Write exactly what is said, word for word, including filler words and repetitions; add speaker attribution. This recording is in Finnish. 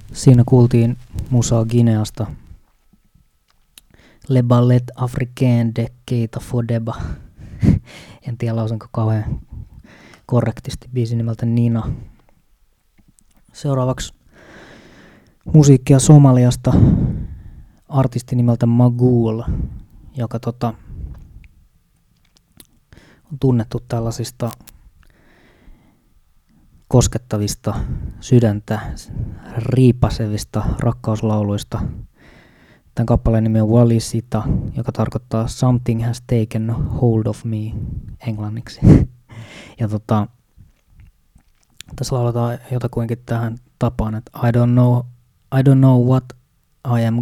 Speaker 1: Siinä kuultiin musaa Gineasta. Le Ballet Africain de Keita Fodeba. En tiedä lausunko kauhean korrektisti biisin nimeltä Nina. Seuraavaksi musiikkia Somaliasta. Artisti nimeltä Magul, joka tota, on tunnettu tällaisista koskettavista, sydäntä riipasevista rakkauslauluista. Tämän kappaleen nimi on Walisita, joka tarkoittaa Something has taken hold of me englanniksi. Ja tota, tässä lauletaan jotakuinkin tähän tapaan, että I don't know, I don't know what I am